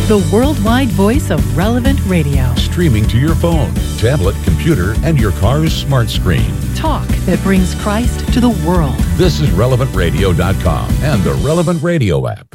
the worldwide voice of Relevant Radio. Streaming to your phone, tablet, computer, and your car's smart screen. Talk that brings Christ to the world. This is RelevantRadio.com and the Relevant Radio app.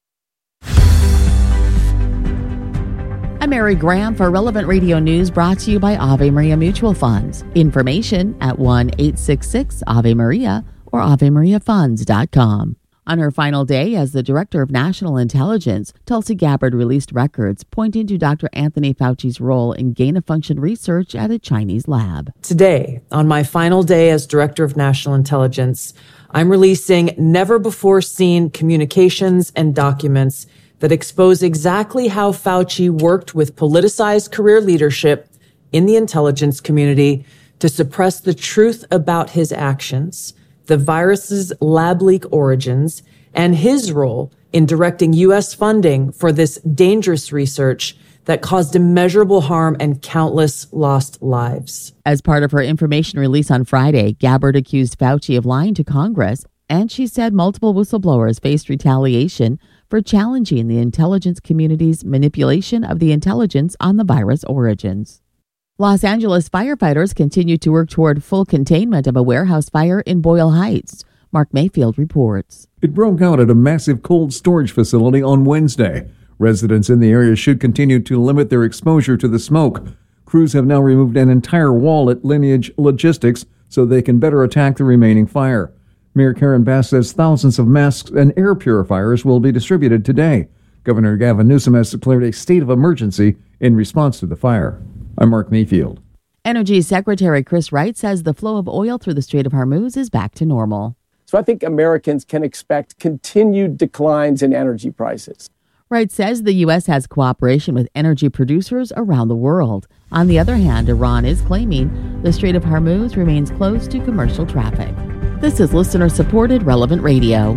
I'm Mary Graham for Relevant Radio News, brought to you by Ave Maria Mutual Funds. Information at 1-866-AVE-MARIA or AveMariaFunds.com. On her final day as the Director of National Intelligence, Tulsi Gabbard released records pointing to Dr. Anthony Fauci's role in gain-of-function research at a Chinese lab. Today, on my final day as Director of National Intelligence, I'm releasing never-before-seen communications and documents that expose exactly how Fauci worked with politicized career leadership in the intelligence community to suppress the truth about his actions, the virus's lab leak origins, and his role in directing U.S. funding for this dangerous research that caused immeasurable harm and countless lost lives. As part of her information release on Friday, Gabbard accused Fauci of lying to Congress, and she said multiple whistleblowers faced retaliation for challenging the intelligence community's manipulation of the intelligence on the virus origins. Los Angeles firefighters continue to work toward full containment of a warehouse fire in Boyle Heights. Mark Mayfield reports. It broke out at a massive cold storage facility on Wednesday. Residents in the area should continue to limit their exposure to the smoke. Crews have now removed an entire wall at Lineage Logistics so they can better attack the remaining fire. Mayor Karen Bass says thousands of masks and air purifiers will be distributed today. Governor Gavin Newsom has declared a state of emergency in response to the fire. I'm Mark Mayfield. Energy Secretary Chris Wright says the flow of oil through the Strait of Hormuz is back to normal. So I think Americans can expect continued declines in energy prices. Wright says the U.S. has cooperation with energy producers around the world. On the other hand, Iran is claiming the Strait of Hormuz remains closed to commercial traffic. This is listener-supported Relevant Radio.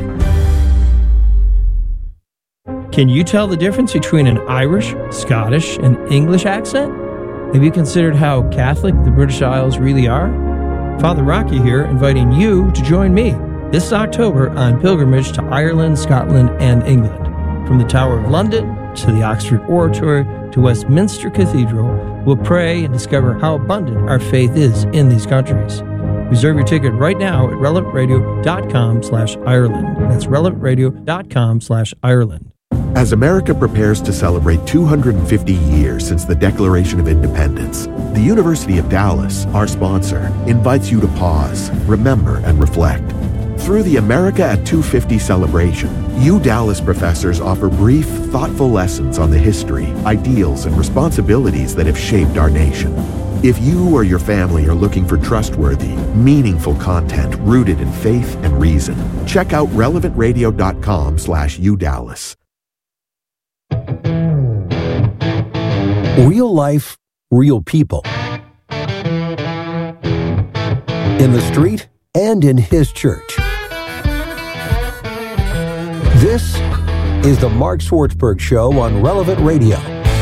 Can you tell the difference between an Irish, Scottish, and English accent? Have you considered how Catholic the British Isles really are? Father Rocky here, inviting you to join me this October on pilgrimage to Ireland, Scotland, and England. From the Tower of London to the Oxford Oratory to Westminster Cathedral, we'll pray and discover how abundant our faith is in these countries. Reserve your ticket right now at relevantradio.com/Ireland. That's relevantradio.com/Ireland. As America prepares to celebrate 250 years since the Declaration of Independence, the University of Dallas, our sponsor, invites you to pause, remember, and reflect. Through the America at 250 celebration, Dallas professors offer brief, thoughtful lessons on the history, ideals, and responsibilities that have shaped our nation. If you or your family are looking for trustworthy, meaningful content rooted in faith and reason, check out relevantradio.com/UDallas. Real life, real people. In the street and in his church. This is the Mark Swartzberg Show on Relevant Radio.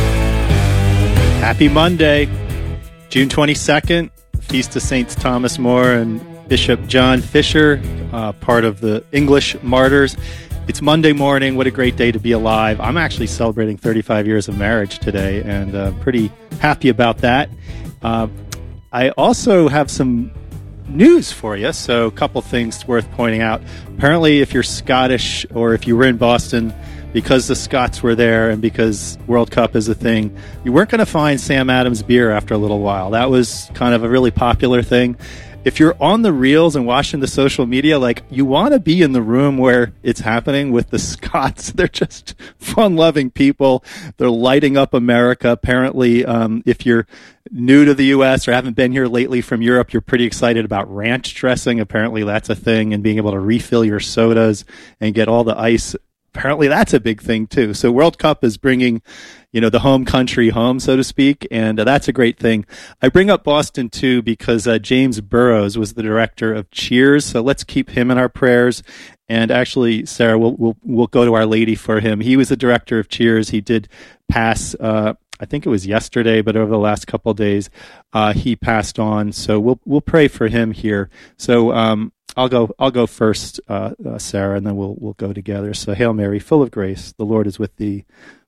Happy Monday, June 22nd, Feast of Saints Thomas More and Bishop John Fisher, part of the English Martyrs. It's Monday morning. What a great day to be alive. I'm actually celebrating 35 years of marriage today, and pretty happy about that. I also have some news for you, so a couple things worth pointing out. Apparently, if you're Scottish or if you were in Boston, because the Scots were there and because World Cup is a thing, you weren't going to find Sam Adams beer after a little while. That was kind of a really popular thing. If you're on the reels and watching the social media, like, you want to be in the room where it's happening with the Scots. They're just fun-loving people. They're lighting up America. Apparently, if you're new to the U.S. or haven't been here lately from Europe, you're pretty excited about ranch dressing. Apparently, that's a thing, and being able to refill your sodas and get all the ice. Apparently, that's a big thing, too. So World Cup is bringing, the home country home, so to speak, and that's a great thing. I bring up Boston, too, because James Burrows was the director of Cheers, so let's keep him in our prayers. And actually, Sarah, we'll go to Our Lady for him. He was the director of Cheers. He did pass, I think it was yesterday, but over the last couple of days, he passed on. So we'll pray for him here. So I'll go first, Sarah, and then we'll go together. So, Hail Mary, full of grace, the Lord is with thee.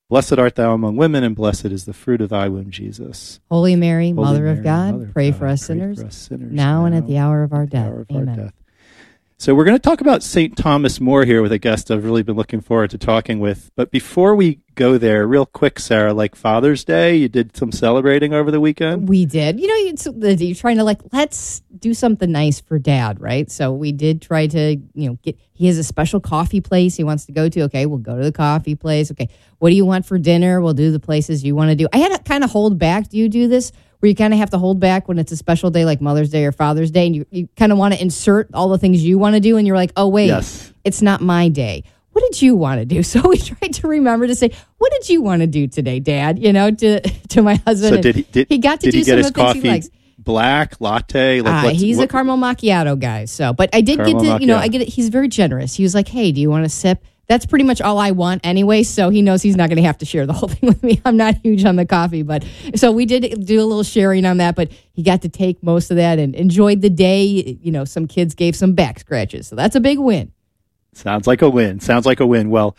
Blessed art thou among women, and blessed is the fruit of thy womb, Jesus. Holy Mary, Mother Mary, of God, Mother of pray God, for us pray sinners, for us sinners now and at the hour of our death. Amen. So we're going to talk about St. Thomas More here with a guest I've really been looking forward to talking with. But before we go there, real quick, Sarah, like Father's Day, you did some celebrating over the weekend? We did. You know, you're trying to let's do something nice for Dad, right? So we did try to, he has a special coffee place he wants to go to. Okay, we'll go to the coffee place. Okay, what do you want for dinner? We'll do the places you want to do. I had to kind of hold back. Do you do this? Where you kind of have to hold back when it's a special day like Mother's Day or Father's Day, and you kind of want to insert all the things you want to do, and you're like, oh, wait, It's not my day. What did you want to do? So we tried to remember to say, what did you want to do today, Dad? To my husband. So he got to do some of the things he likes. Black, latte? He's a caramel macchiato guy. But I did get to, I get it. He's very generous. He was like, hey, do you want a sip? That's pretty much all I want anyway, so he knows he's not going to have to share the whole thing with me. I'm not huge on the coffee, but so we did do a little sharing on that, but he got to take most of that and enjoyed the day. Some kids gave some back scratches, so that's a big win. Sounds like a win. Well,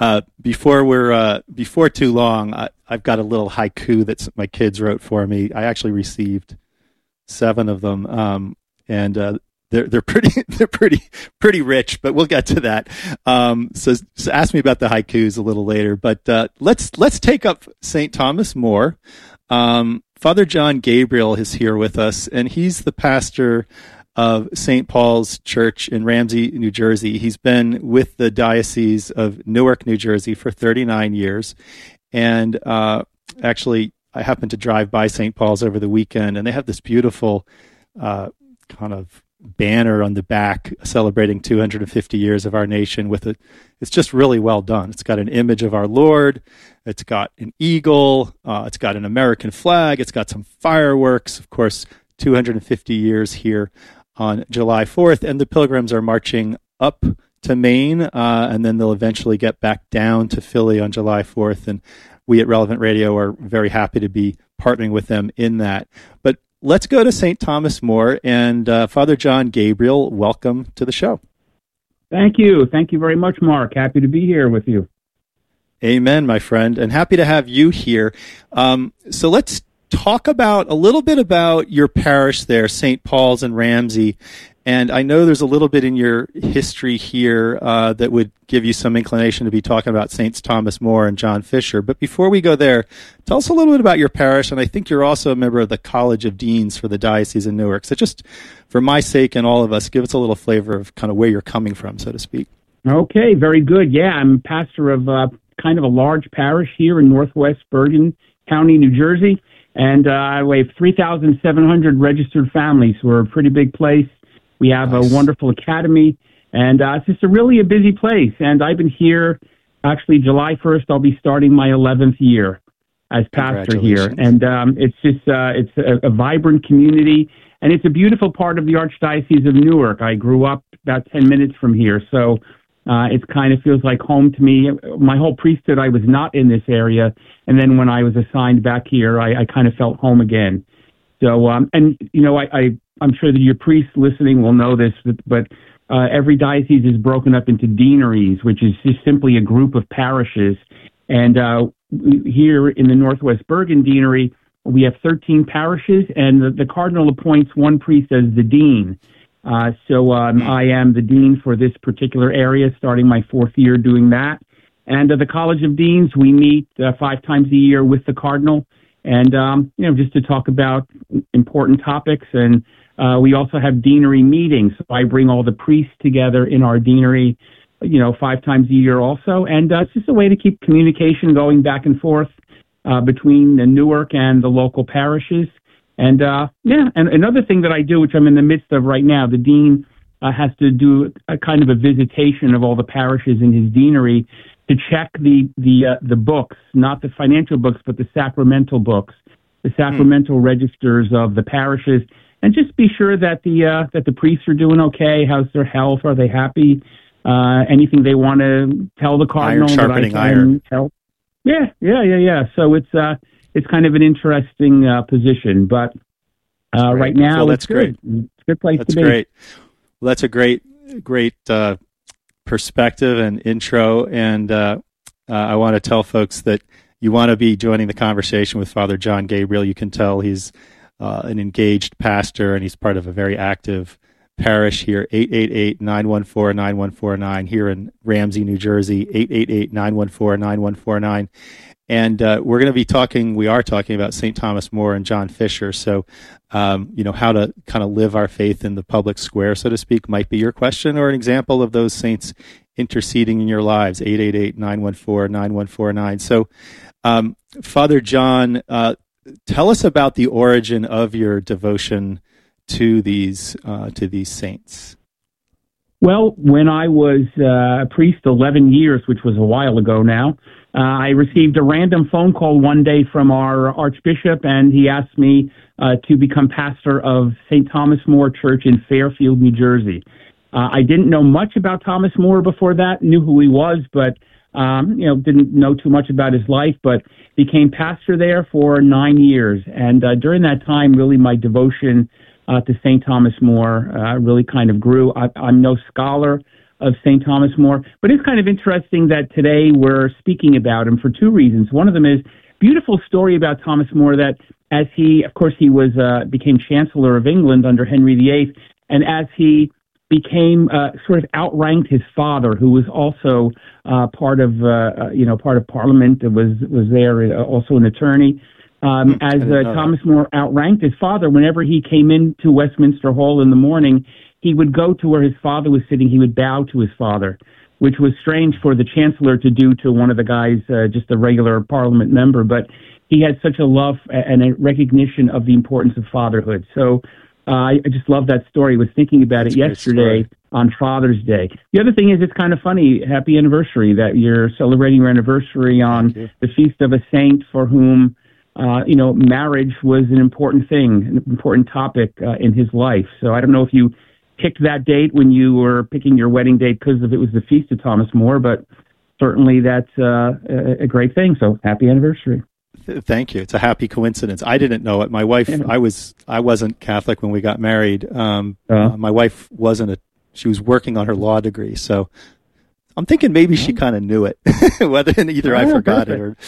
before too long, I've got a little haiku that my kids wrote for me. I actually received 7 of them, and they're pretty rich, but we'll get to that. So ask me about the haikus a little later. But let's take up St. Thomas More. Father John Gabriel is here with us, and he's the pastor of St. Paul's Church in Ramsey, New Jersey. He's been with the Diocese of Newark, New Jersey for 39 years. And actually, I happened to drive by St. Paul's over the weekend, and they have this beautiful kind of banner on the back celebrating 250 years of our nation it's just really well done. It's got an image of our Lord. It's got an eagle. It's got an American flag. It's got some fireworks. Of course, 250 years here on July 4th, and the pilgrims are marching up to Maine, and then they'll eventually get back down to Philly on July 4th, and we at Relevant Radio are very happy to be partnering with them in that. But let's go to St. Thomas More, and Father John Gabriel, welcome to the show. Thank you. Thank you very much, Mark. Happy to be here with you. Amen, my friend, and happy to have you here. So let's talk a little bit about your parish there, St. Paul's in Ramsey. And I know there's a little bit in your history here that would give you some inclination to be talking about Saints Thomas More and John Fisher. But before we go there, tell us a little bit about your parish. And I think you're also a member of the College of Deans for the Diocese of Newark. So just for my sake and all of us, give us a little flavor of kind of where you're coming from, so to speak. Okay, very good. Yeah, I'm pastor of kind of a large parish here in Northwest Bergen County, New Jersey. And we have 3,700 registered families. We're a pretty big place. We have a wonderful academy, and it's just a busy place. And I've been here, actually, July 1st, I'll be starting my 11th year as pastor here. And it's just it's a vibrant community, and it's a beautiful part of the Archdiocese of Newark. I grew up about 10 minutes from here, so it kind of feels like home to me. My whole priesthood, I was not in this area, and then when I was assigned back here, I kind of felt home again. So, and, I'm sure that your priests listening will know this, but every diocese is broken up into deaneries, which is just simply a group of parishes. And here in the Northwest Bergen Deanery, we have 13 parishes, and the cardinal appoints one priest as the dean. So I am the dean for this particular area, starting my 4th year doing that. And the College of Deans, we meet 5 times a year with the cardinal, and just to talk about important topics. And we also have deanery meetings. So I bring all the priests together in our deanery, 5 times a year also. And it's just a way to keep communication going back and forth between Newark and the local parishes. And and another thing that I do, which I'm in the midst of right now, the dean has to do a kind of a visitation of all the parishes in his deanery to check the books, not the financial books, but the sacramental books, the sacramental registers of the parishes, and just be sure that the priests are doing okay. How's their health? Are they happy? Anything they want to tell the cardinal iron sharpening that I can iron. Help? Yeah. So it's kind of an interesting position, but right now that's great. It's a good place to be. That's great. Well, that's a great perspective and intro. And I want to tell folks that you want to be joining the conversation with Father John Gabriel. You can tell he's an engaged pastor, and he's part of a very active parish here. 888-914-9149 here in Ramsey, New Jersey. 888-914-9149. And we are talking about St. Thomas More and John Fisher. So, how to kind of live our faith in the public square, so to speak, might be your question, or an example of those saints interceding in your lives. 888-914-9149. So, Father John, tell us about the origin of your devotion to these saints. Well, when I was a priest 11 years, which was a while ago now, I received a random phone call one day from our Archbishop, and he asked me to become pastor of St. Thomas More Church in Fairfield, New Jersey. I didn't know much about Thomas More before that, knew who he was, but didn't know too much about his life, but became pastor there for 9 years. And during that time, really my devotion to St. Thomas More really kind of grew. I'm no scholar of St. Thomas More, but it's kind of interesting that today we're speaking about him for two reasons. One of them is beautiful story about Thomas More, that as he was became Chancellor of England under Henry VIII, and as he became sort of outranked his father, who was also part of Parliament, was there, also an attorney. As Thomas More outranked his father, whenever he came into Westminster Hall in the morning, he would go to where his father was sitting. He would bow to his father, which was strange for the Chancellor to do to one of the guys, just a regular Parliament member. But he had such a love and a recognition of the importance of fatherhood. So I just love that story. I was thinking about it yesterday on Father's Day. The other thing is, it's kind of funny. Happy anniversary, that you're celebrating your anniversary on the feast of a saint for whom marriage was an important thing, an important topic in his life. So I don't know if you picked that date when you were picking your wedding date because it was the feast of Thomas More, but certainly that's a great thing. So happy anniversary. Thank you. It's a happy coincidence. I didn't know it. My wife, I wasn't Catholic when we got married. My wife she was working on her law degree. So I'm thinking maybe she kind of knew it, whether either I forgot it or.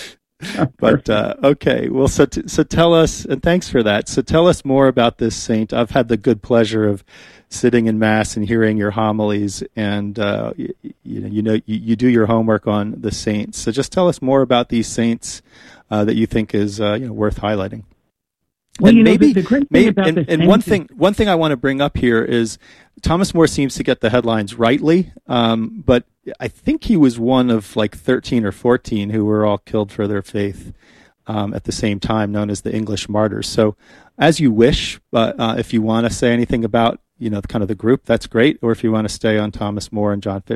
But okay, well, so tell us, and thanks for that. So tell us more about this saint. I've had the good pleasure of sitting in Mass and hearing your homilies, and you do your homework on the saints. So just tell us more about these saints that you think is worth highlighting. Well, and one thing I want to bring up here is Thomas More seems to get the headlines rightly, but I think he was one of like 13 or 14 who were all killed for their faith at the same time, known as the English martyrs. So as you wish, but if you want to say anything about kind of the group, that's great, or if you want to stay on Thomas More and John Fisher.